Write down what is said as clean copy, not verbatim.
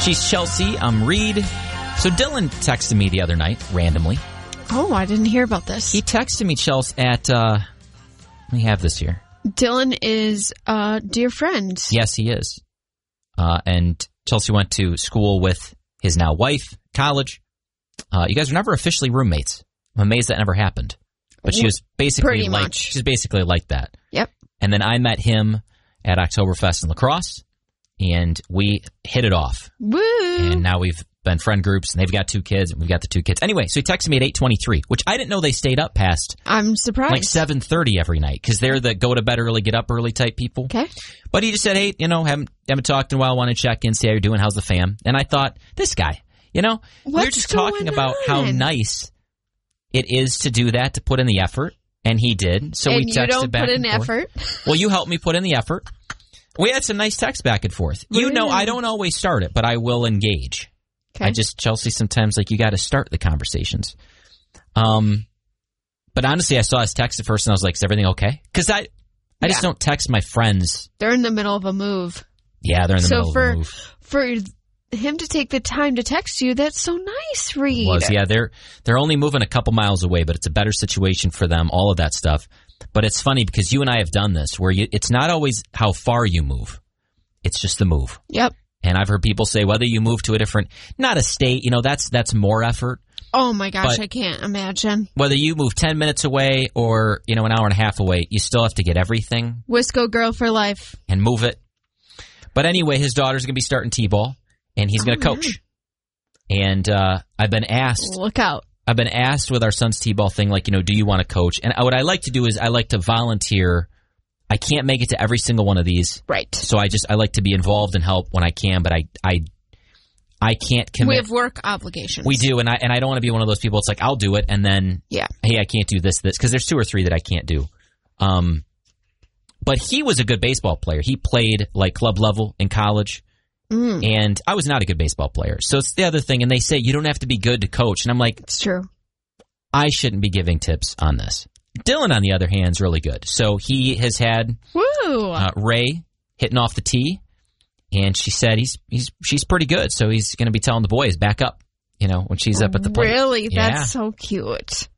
She's Chelsea. I'm Reed. So Dylan texted me the other night, randomly. Oh, I didn't hear about this. He texted me, Chelsea, at, let me have this here. Dylan is a dear friend. Yes, he is. And Chelsea went to school with his now wife, college. You guys were never officially roommates. I'm amazed that never happened. But she was basically she's basically like that. Yep. And then I met him at Oktoberfest in La Crosse, and we hit it off. Woo! And now we've been friend groups, and they've got 2 kids, and we've got the 2 kids. Anyway, so he texted me at 8:23, which I didn't know they stayed up past. I'm surprised. Like 7:30 every night, because they're the go to bed early, get up early type people. Okay. But he just said, hey, haven't talked in a while, want to check in, see how you're doing, how's the fam? And I thought, this guy, we were just talking about how nice it is to do that, to put in the effort, and he did. So we texted you don't back put in and forth. effort? Well, you helped me put in the effort. We had some nice texts back and forth. I don't always start it, but I will engage. Okay. Chelsea, sometimes, you got to start the conversations. But honestly, I saw his text at first, and I was like, is everything okay? Because I just don't text my friends. They're in the middle of a move. Yeah, they're in the middle of a move. For him to take the time to text you, that's so nice, Reed. Yeah, they're only moving a couple miles away, but it's a better situation for them, all of that stuff. But it's funny, because you and I have done this, where it's not always how far you move. It's just the move. Yep. And I've heard people say whether you move to a different, not a state, that's more effort. Oh my gosh, I can't imagine. Whether you move 10 minutes away or, an hour and a half away, you still have to get everything. Wisco girl for life. And move it. But anyway, his daughter's going to be starting T-ball, and he's going to coach. And I've been asked. Look out. I've been asked with our son's T-ball thing, do you want to coach? And what I like to do is I like to volunteer. I can't make it to every single one of these. Right. So I like to be involved and help when I can, but I can't commit. We have work obligations. We do, and I don't want to be one of those people. It's like, I'll do it, and then, hey, I can't do this, because there's 2 or 3 that I can't do. But he was a good baseball player. He played, club level in college, and I was not a good baseball player. So it's the other thing, and they say you don't have to be good to coach, and I'm like, it's true. I shouldn't be giving tips on this. Dylan, on the other hand, is really good. So he has had Ray hitting off the tee, and she said she's pretty good. So he's going to be telling the boys, back up, when she's up at the plate. Really? That's so cute.